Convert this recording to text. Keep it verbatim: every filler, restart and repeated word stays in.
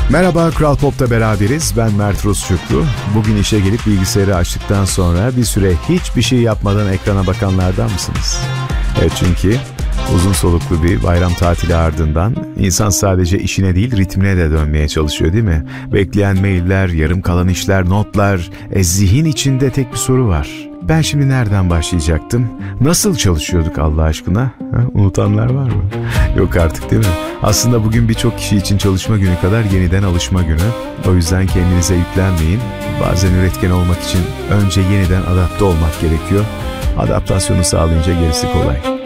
Merhaba, Kral Pop'ta beraberiz. Ben Mert Rusçuklu. Bugün işe gelip bilgisayarı açtıktan sonra bir süre hiçbir şey yapmadan ekrana bakanlardan mısınız? Evet, çünkü uzun soluklu bir bayram tatili ardından insan sadece işine değil ritmine de dönmeye çalışıyor, değil mi? Bekleyen mailler, yarım kalan işler, notlar, e, zihin içinde tek bir soru var. Ben şimdi nereden başlayacaktım? Nasıl çalışıyorduk Allah aşkına? Ha, unutanlar var mı? Yok artık, değil mi? Aslında bugün birçok kişi için çalışma günü kadar yeniden alışma günü. O yüzden kendinize yüklenmeyin. Bazen üretken olmak için önce yeniden adapte olmak gerekiyor. Adaptasyonu sağlayınca gerisi kolay.